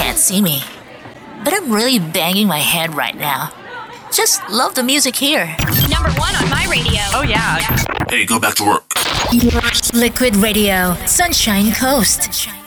can't see me, but I'm really banging my head right now. Just love the music here. Number 1 on my radio. Oh, yeah. Hey, go back to work. Liquid Radio, Sunshine Coast.